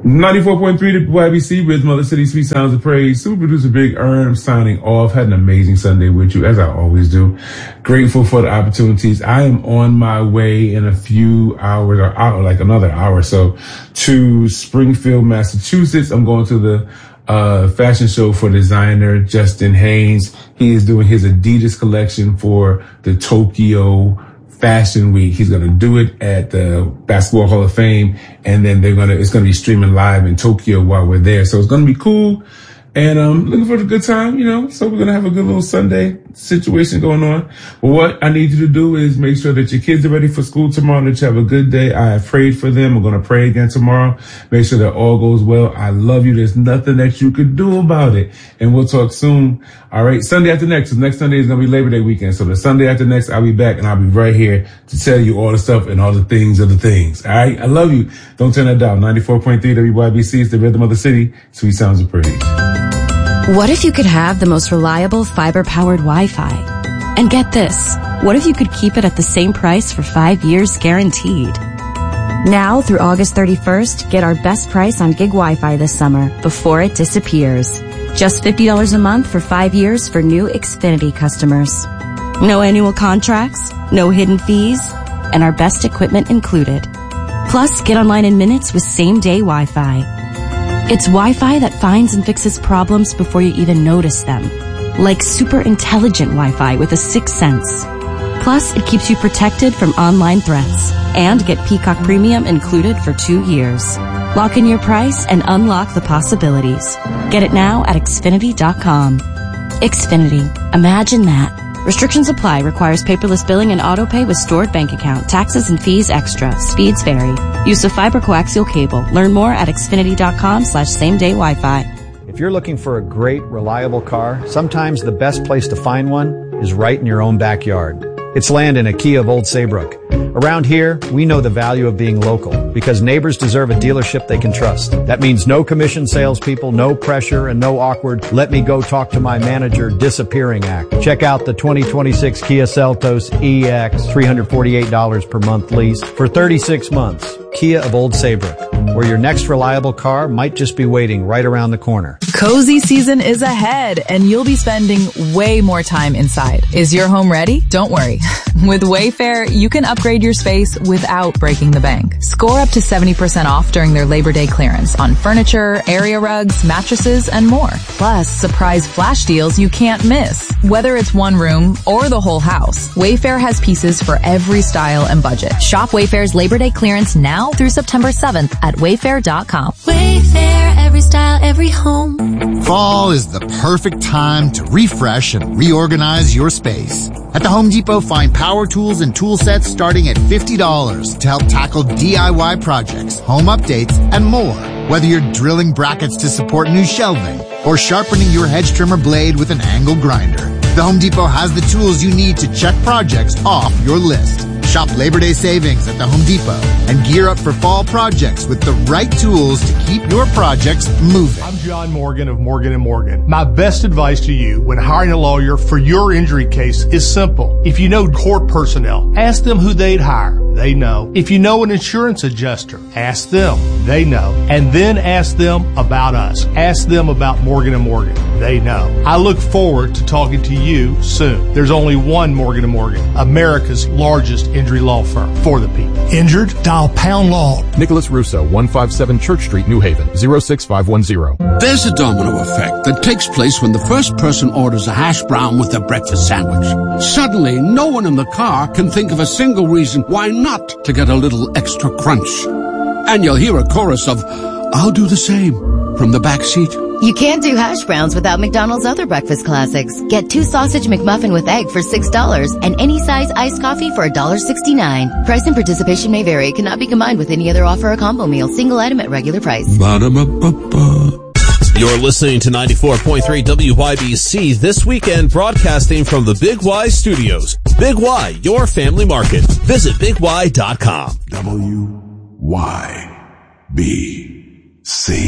94.3 to YBC, Rhythm of the City, Sweet Sounds of Praise. Super producer Big Earn signing off. Had an amazing Sunday with you, as I always do. Grateful for the opportunities. I am on my way in a few hours, or like another hour or so, to Springfield, Massachusetts. I'm going to the fashion show for designer Justin Haynes. He is doing his Adidas collection for the Tokyo Fashion Week. He's going to do it at the Basketball Hall of Fame, and then it's going to be streaming live in Tokyo while we're there. So it's going to be cool. And looking for a good time, so we're going to have a good little Sunday situation going on. But what I need you to do is make sure that your kids are ready for school tomorrow, that you have a good day. I have prayed for them. I'm going to pray again tomorrow. Make sure that all goes well. I love you. There's nothing that you could do about it. And we'll talk soon. All right. Sunday after next. So next Sunday is going to be Labor Day weekend. So the Sunday after next, I'll be back and I'll be right here to tell you all the stuff and all the things of the things. All right. I love you. Don't turn that down. 94.3 WYBC is the Rhythm of the City. Sweet Sounds of Praise. What if you could have the most reliable fiber-powered Wi-Fi? And get this, what if you could keep it at the same price for 5 years guaranteed? Now through August 31st, get our best price on gig Wi-Fi this summer before it disappears. Just $50 a month for 5 years for new Xfinity customers. No annual contracts, no hidden fees, and our best equipment included. Plus, get online in minutes with same-day Wi-Fi. It's Wi-Fi that finds and fixes problems before you even notice them. Like super intelligent Wi-Fi with a sixth sense. Plus, it keeps you protected from online threats. And get Peacock Premium included for 2 years. Lock in your price and unlock the possibilities. Get it now at Xfinity.com. Xfinity. Imagine that. Restrictions apply. Requires paperless billing and auto pay with stored bank account. Taxes and fees extra. Speeds vary. Use of fiber coaxial cable. Learn more at Xfinity.com/same-day Wi-Fi. If you're looking for a great, reliable car, sometimes the best place to find one is right in your own backyard. It's land in a Kia of Old Saybrook. Around here, we know the value of being local because neighbors deserve a dealership they can trust. That means no commission salespeople, no pressure, and no awkward "let me go talk to my manager" disappearing act. Check out the 2026 Kia Seltos EX, $348 per month lease for 36 months. Kia of Old Saybrook, where your next reliable car might just be waiting right around the corner. Cozy season is ahead, and you'll be spending way more time inside. Is your home ready? Don't worry. With Wayfair, you can upgrade your space without breaking the bank. Score up to 70% off during their Labor Day clearance on furniture, area rugs, mattresses, and more. Plus, surprise flash deals you can't miss. Whether it's one room or the whole house, Wayfair has pieces for every style and budget. Shop Wayfair's Labor Day clearance now through September 7th at Wayfair.com. Wayfair, every style, every home. Fall is the perfect time to refresh and reorganize your space. At the Home Depot, find power tools and tool sets starting at $50 to help tackle DIY projects, home updates, and more. Whether you're drilling brackets to support new shelving or sharpening your hedge trimmer blade with an angle grinder, the Home Depot has the tools you need to check projects off your list. Shop Labor Day savings at the Home Depot and gear up for fall projects with the right tools to keep your projects moving. I'm John Morgan of Morgan & Morgan. My best advice to you when hiring a lawyer for your injury case is simple. If you know court personnel, ask them who they'd hire. They know. If you know an insurance adjuster, ask them. They know. And then ask them about us. Ask them about Morgan & Morgan. They know. I look forward to talking to you soon. There's only one Morgan & Morgan, America's largest injury law firm for the people. Injured? Dial Pound Law. Nicholas Russo, 157 Church Street, New Haven, 06510. There's a domino effect that takes place when the first person orders a hash brown with a breakfast sandwich. Suddenly, no one in the car can think of a single reason why not to get a little extra crunch. And you'll hear a chorus of, "I'll do the same," from the back seat. You can't do hash browns without McDonald's other breakfast classics. Get 2 sausage McMuffin with egg for $6 and any size iced coffee for $1.69. Price and participation may vary. Cannot be combined with any other offer or combo meal. Single item at regular price. Ba-da-ba-ba-ba. You're listening to 94.3 WYBC this weekend, broadcasting from the Big Y Studios. Big Y, your family market. Visit BigY.com. WYBC.